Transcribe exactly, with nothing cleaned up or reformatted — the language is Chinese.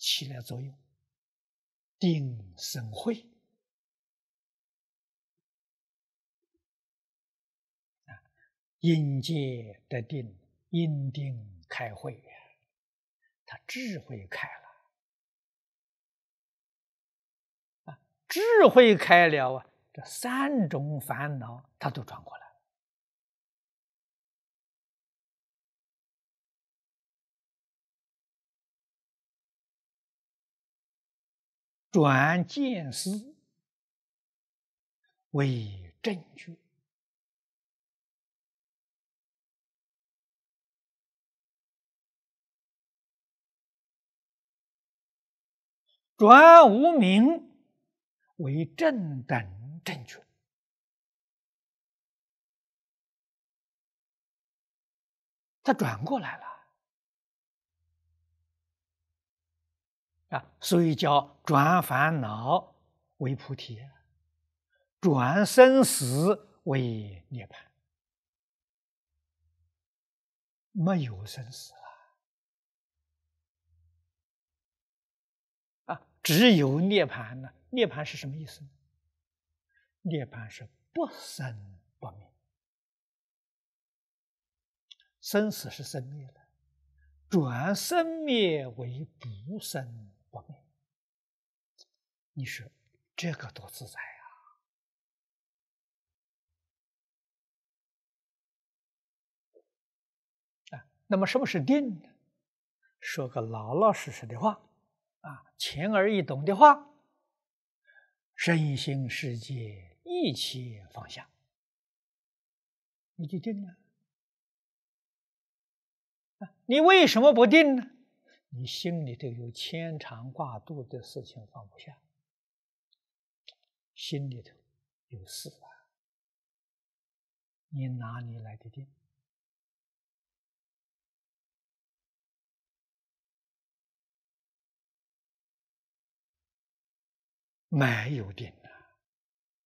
起了作用，定生慧啊，因戒得定，因定开慧呀，他智慧开了啊，智慧开了啊，这三种烦恼他都转过来。转见思为正觉，转无明为正等正觉。他转过来了啊，所以叫转烦恼为菩提，转生死为涅槃。没有生死了啊，只有涅槃了。涅槃是什么意思？涅槃是不生不灭，生死是生灭了，转生灭为不生不灭。你说这个多自在啊！啊，那么什么是定呢？说个老老实实的话啊，浅而易懂的话，身心世界一切放下，你就定了。啊，你为什么不定呢？你心里头有牵肠挂肚的事情放不下，心里头有事啊，你哪里来的定？没有定。